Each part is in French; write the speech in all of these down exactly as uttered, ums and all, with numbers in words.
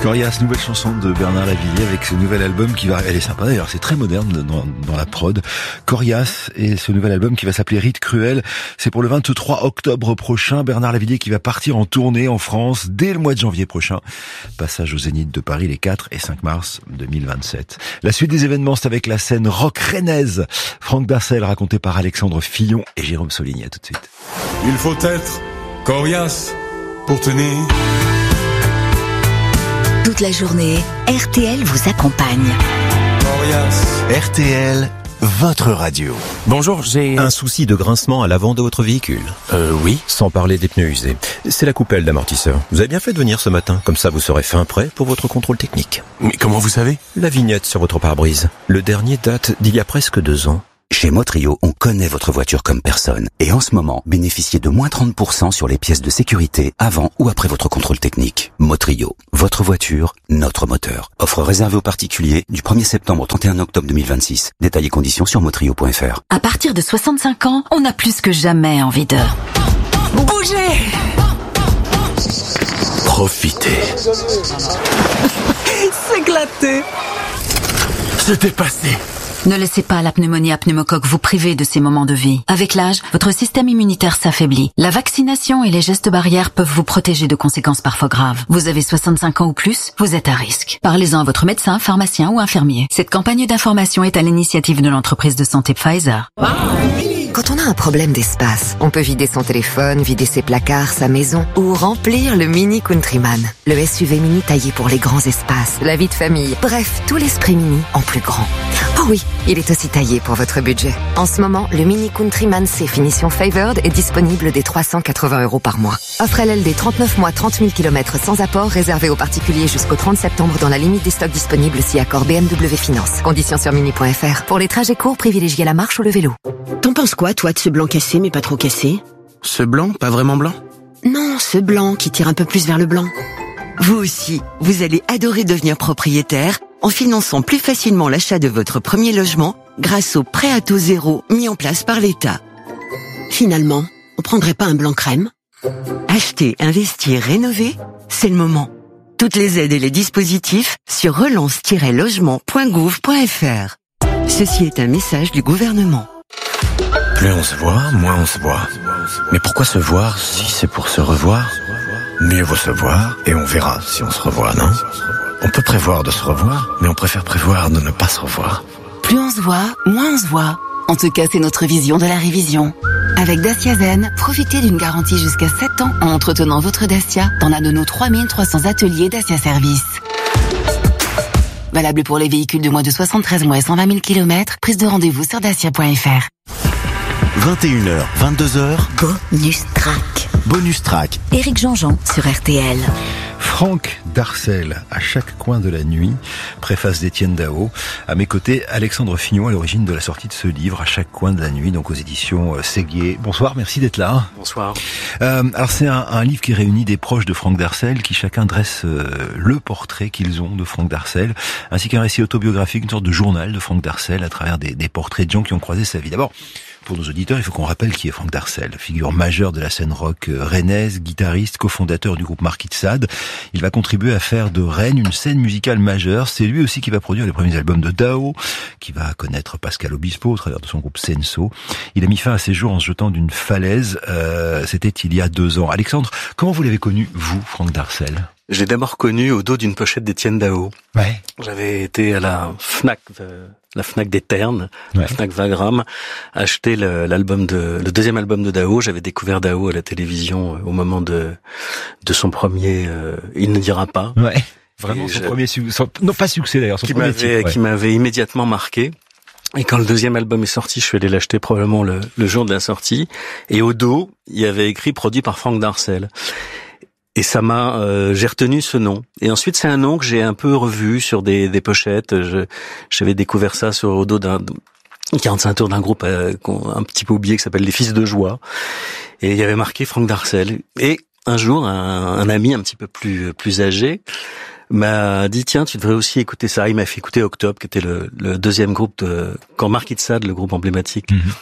Corias, nouvelle chanson de Bernard Lavilliers avec ce nouvel album qui va... Elle est sympa d'ailleurs, c'est très moderne dans, dans la prod. Corias et ce nouvel album qui va s'appeler Rite Cruel. C'est pour le vingt-trois octobre prochain. Bernard Lavilliers qui va partir en tournée en France dès le mois de janvier prochain. Passage au Zénith de Paris les quatre et cinq mars deux mille vingt-sept. La suite des événements, c'est avec la scène rock rennaise. Franck Darcel raconté par Alexandre Fillon et Jérôme Soligny. À tout de suite. Il faut être coriace pour tenir. Toute la journée, R T L vous accompagne. R T L, votre radio. Bonjour, j'ai un souci de grincement à l'avant de votre véhicule. Euh, oui. Sans parler des pneus usés. C'est la coupelle d'amortisseur. Vous avez bien fait de venir ce matin, comme ça vous serez fin prêt pour votre contrôle technique. Mais comment vous savez? La vignette sur votre pare-brise. Le dernier date d'il y a presque deux ans. Chez Motrio, on connaît votre voiture comme personne. Et en ce moment, bénéficiez de moins trente pour cent sur les pièces de sécurité avant ou après votre contrôle technique. Motrio, votre voiture, notre moteur. Offre réservée aux particuliers du premier septembre au trente et un octobre deux mille vingt-six. Détails et conditions sur motrio point f r. À partir de soixante-cinq ans, on a plus que jamais envie de... bouger. Profitez. S'éclater. Se dépasser. Ne laissez pas la pneumonie à pneumocoque vous priver de ces moments de vie. Avec l'âge, votre système immunitaire s'affaiblit. La vaccination et les gestes barrières peuvent vous protéger de conséquences parfois graves. Vous avez soixante-cinq ans ou plus, vous êtes à risque. Parlez-en à votre médecin, pharmacien ou infirmier. Cette campagne d'information est à l'initiative de l'entreprise de santé Pfizer. Quand on a un problème d'espace, on peut vider son téléphone, vider ses placards, sa maison ou remplir le Mini Countryman. Le S U V mini taillé pour les grands espaces, la vie de famille, bref, tout l'esprit mini en plus grand. Oh oui, il est aussi taillé pour votre budget. En ce moment, le Mini Countryman C finition Favored est disponible dès trois cent quatre-vingts euros par mois. Offre L L D trente-neuf mois, trente mille kilomètres sans apport, réservé aux particuliers jusqu'au trente septembre dans la limite des stocks disponibles si accord B M W Finance. Conditions sur mini point f r. Pour les trajets courts, privilégiez la marche ou le vélo. T'en penses quoi, toi, de ce blanc cassé mais pas trop cassé? Ce blanc, pas vraiment blanc? Non, ce blanc qui tire un peu plus vers le blanc. Vous aussi, vous allez adorer devenir propriétaire en finançant plus facilement l'achat de votre premier logement grâce au prêt à taux zéro mis en place par l'État. Finalement, on prendrait pas un blanc crème? Acheter, investir, rénover, c'est le moment. Toutes les aides et les dispositifs sur relance tiret logement point gouv point f r. Ceci est un message du gouvernement. Plus on se voit, moins on se voit. Mais pourquoi se voir si c'est pour se revoir? Mieux vaut se voir et on verra si on se revoit, non? On peut prévoir de se revoir, mais on préfère prévoir de ne pas se revoir. Plus on se voit, moins on se voit. En tout cas, c'est notre vision de la révision. Avec Dacia Zen, profitez d'une garantie jusqu'à sept ans en entretenant votre Dacia dans l'un de nos trois mille trois cents ateliers Dacia Service. Valable pour les véhicules de moins de soixante-treize mois et cent vingt mille kilomètres. Prise de rendez-vous sur dacia point f r. vingt et une heures, vingt-deux heures. Bonus track. Bonus track. Éric Jean-Jean sur R T L. Franck Darcel, à chaque coin de la nuit, préface d'Étienne Dao. À mes côtés, Alexandre Fillon, à l'origine de la sortie de ce livre, à chaque coin de la nuit, donc aux éditions Séguier. Bonsoir, merci d'être là. Bonsoir. Euh, alors c'est un, un livre qui réunit des proches de Franck Darcel, qui chacun dresse euh, le portrait qu'ils ont de Franck Darcel, ainsi qu'un récit autobiographique, une sorte de journal de Franck Darcel, à travers des, des portraits de gens qui ont croisé sa vie. D'abord, pour nos auditeurs, il faut qu'on rappelle qui est Franck Darcel, figure majeure de la scène rock rennaise, guitariste, cofondateur du groupe Marquis de Sade. Il va contribuer à faire de Rennes une scène musicale majeure. C'est lui aussi qui va produire les premiers albums de Dao, qui va connaître Pascal Obispo au travers de son groupe Senso. Il a mis fin à ses jours en se jetant d'une falaise. Euh, c'était il y a deux ans. Alexandre, comment vous l'avez connu, vous, Franck Darcel? Je l'ai d'abord connu au dos d'une pochette d'Étienne Dao. Ouais. J'avais été à la Fnac, euh, la Fnac des Ternes, ouais. La Fnac Wagram, acheter le, l'album de, le deuxième album de Dao. J'avais découvert Dao à la télévision au moment de, de son premier, euh, Il ne dira pas. Ouais. Vraiment, son je, premier succès, non pas succès d'ailleurs, son qui premier m'avait, titre, ouais. qui m'avait immédiatement marqué. Et quand le deuxième album est sorti, je suis allé l'acheter probablement le, le jour de la sortie. Et au dos, il y avait écrit produit par Franck Darcel. Et ça m'a, euh, j'ai retenu ce nom. Et ensuite, c'est un nom que j'ai un peu revu sur des, des pochettes. Je, j'avais découvert ça sur au dos d'un quarante-cinq tours d'un groupe euh, un petit peu oublié qui s'appelle Les Fils de Joie. Et il y avait marqué Franck Darcel. Et un jour, un, un ami un petit peu plus plus âgé m'a dit tiens, tu devrais aussi écouter ça. Il m'a fait écouter Octobre, qui était le, le deuxième groupe de quand Marquis de Sade, le groupe emblématique. Mmh.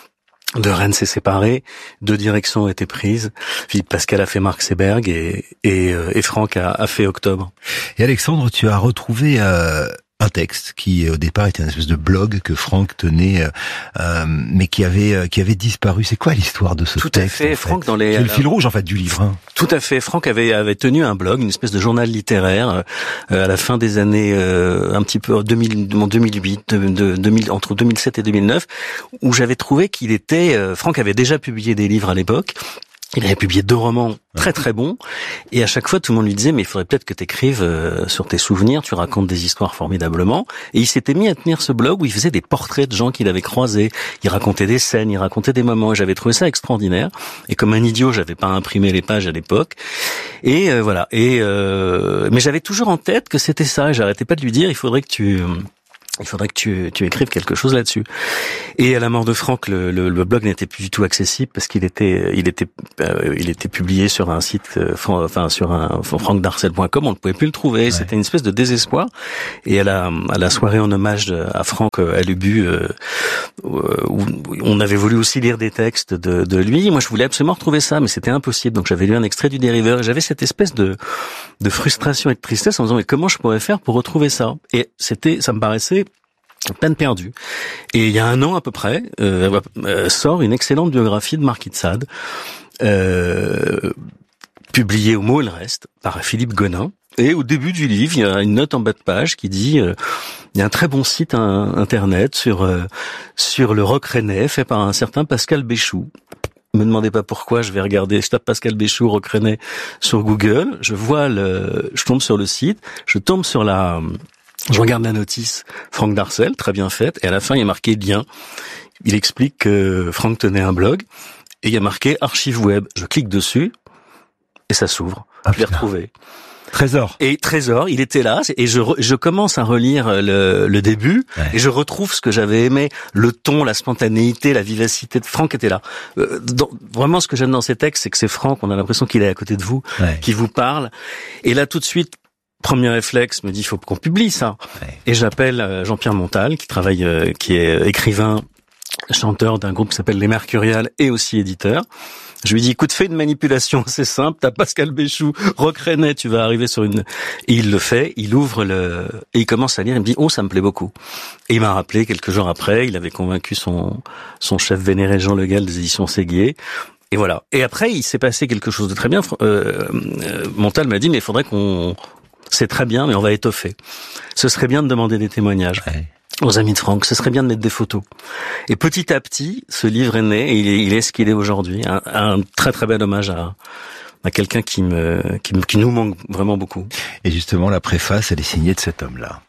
de Rennes s'est séparé, deux directions ont été prises. Philippe Pascal a fait Marx Seberg et, et, et Franck a, a fait Octobre. Et Alexandre, tu as retrouvé euh, un texte qui au départ était une espèce de blog que Franck tenait, euh, mais qui avait qui avait disparu. C'est quoi l'histoire de ce Tout texte? Tout à fait, Franck dans les. C'est le fil rouge en fait du livre. Hein. Tout à fait, Franck avait avait tenu un blog, une espèce de journal littéraire euh, à la fin des années euh, un petit peu deux mille, deux mille huit, de, de, deux mille, entre deux mille sept et deux mille neuf, où j'avais trouvé qu'il était. Euh, Franck avait déjà publié des livres à l'époque. Il avait publié deux romans très très bons, et à chaque fois tout le monde lui disait mais il faudrait peut-être que tu écrives euh, sur tes souvenirs, tu racontes des histoires formidablement. Et il s'était mis à tenir ce blog où il faisait des portraits de gens qu'il avait croisés, il racontait des scènes, il racontait des moments, et j'avais trouvé ça extraordinaire. Et comme un idiot, j'avais pas imprimé les pages à l'époque, et euh, voilà. Et euh, mais j'avais toujours en tête que c'était ça, et j'arrêtais pas de lui dire il faudrait que tu Il faudrait que tu, tu écrives quelque chose là-dessus. Et à la mort de Franck, le, le, le blog n'était plus du tout accessible parce qu'il était, il était, euh, il était publié sur un site, euh, enfin sur un franck darcel point com. On ne pouvait plus le trouver. Ouais. C'était une espèce de désespoir. Et à la, à la soirée en hommage à Franck à l'Ubu, euh, où on avait voulu aussi lire des textes de, de lui. Moi, je voulais absolument retrouver ça, mais c'était impossible. Donc, j'avais lu un extrait du Dériveur et j'avais cette espèce de, de frustration et de tristesse en me disant mais comment je pourrais faire pour retrouver ça? Et c'était, ça me paraissait peine perdue. Et il y a un an à peu près, euh, euh, sort une excellente biographie de Marquis de Sade, euh, publiée au mot et le reste par Philippe Gonin. Et au début du livre, il y a une note en bas de page qui dit euh, il y a un très bon site un, internet sur euh, sur le rock rennais fait par un certain Pascal Béchou. Me demandez pas pourquoi, je vais regarder, je tape Pascal Béchou, rock rennais sur Google, je vois le, je tombe sur le site, je tombe sur la Je regarde la notice, Franck Darcel, très bien faite, et à la fin, il y a marqué lien. Il explique que Franck tenait un blog, et il y a marqué archive web. Je clique dessus, et ça s'ouvre. Ah, je l'ai retrouvé. Trésor. Et Trésor, il était là, et je, re, je commence à relire le, le début, ouais. Et je retrouve ce que j'avais aimé, le ton, la spontanéité, la vivacité de Franck était là. Euh, dans, vraiment, ce que j'aime dans ces textes, c'est que c'est Franck, on a l'impression qu'il est à côté de vous, ouais. Qui vous parle, et là, tout de suite, premier réflexe me dit il faut qu'on publie ça. Ouais. Et j'appelle Jean-Pierre Montal qui travaille, euh, qui est écrivain, chanteur d'un groupe qui s'appelle Les Mercuriales et aussi éditeur. Je lui dis écoute, fais une manipulation assez simple, t'as Pascal Béchou, rock rennais, tu vas arriver sur une... Et il le fait, il ouvre le... Et il commence à lire, il me dit oh ça me plaît beaucoup. Et il m'a rappelé quelques jours après, il avait convaincu son, son chef vénéré Jean Le Gall des éditions Séguier. Et voilà. Et après, il s'est passé quelque chose de très bien. Euh, euh, Montal m'a dit mais il faudrait qu'on... C'est très bien, mais on va étoffer. Ce serait bien de demander des témoignages ouais. Aux amis de Franck. Ce serait bien de mettre des photos. Et petit à petit, ce livre est né et il est, il est ce qu'il est aujourd'hui. Un, un très très bel hommage à, à quelqu'un qui me, qui, qui nous manque vraiment beaucoup. Et justement, la préface, elle est signée de cet homme-là.